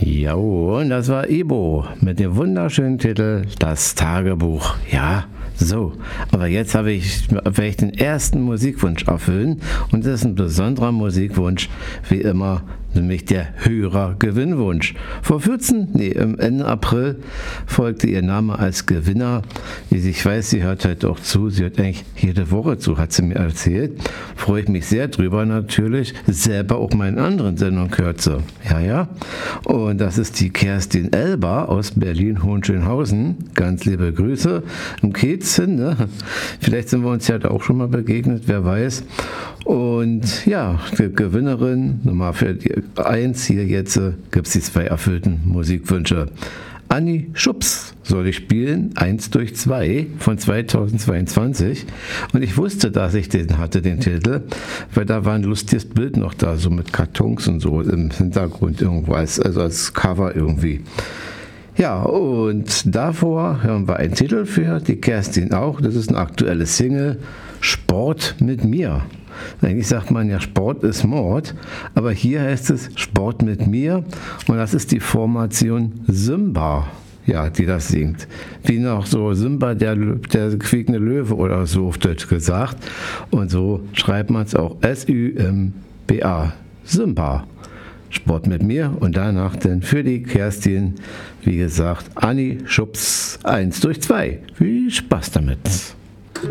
Ja, und das war Ibo mit dem wunderschönen Titel Das Tagebuch. Ja, so. Aber jetzt werde ich den ersten Musikwunsch erfüllen. Und das ist ein besonderer Musikwunsch, wie immer, nämlich der Hörergewinnwunsch. Ende April folgte ihr Name als Gewinner. Wie ich weiß, sie hört heute auch zu. Sie hört eigentlich jede Woche zu, hat sie mir erzählt. Freue ich mich sehr drüber natürlich. Selber auch meinen anderen Sendungen gehört sie. Ja. Und das ist die Kerstin Elber aus Berlin-Hohenschönhausen. Ganz liebe Grüße im Kiezchen. Ne? Vielleicht sind wir uns ja da auch schon mal begegnet, wer weiß. Und ja, die Gewinnerin, nochmal für die 1 hier jetzt, gibt es die 2 erfüllten Musikwünsche. Anni Schubs soll ich spielen, 1 durch 2 von 2022. Und ich wusste, dass ich den hatte, den Titel, weil da war ein lustiges Bild noch da, so mit Kartons und so im Hintergrund irgendwo, als Cover irgendwie. Ja, und davor hören wir einen Titel für die Kerstin auch. Das ist eine aktuelle Single, Sport mit mir. Eigentlich sagt man ja, Sport ist Mord, aber hier heißt es Sport mit mir und das ist die Formation Simba, ja, die das singt. Wie noch so Simba, der quiekende Löwe oder so auf Deutsch gesagt. Und so schreibt man es auch S-U-M-B-A, Simba. Sport mit mir und danach dann für die Kerstin, wie gesagt, Anni Schubs 1 durch 2. Viel Spaß damit.